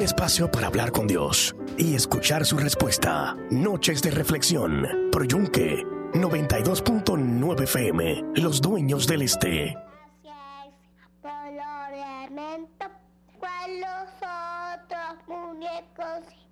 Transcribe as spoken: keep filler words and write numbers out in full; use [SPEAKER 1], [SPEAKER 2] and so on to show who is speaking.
[SPEAKER 1] espacio para hablar con Dios y escuchar su respuesta. Noches de reflexión por Yunque noventa y dos punto nueve F M, los dueños del este.
[SPEAKER 2] Gracias por los elementos, con los otros muñecos.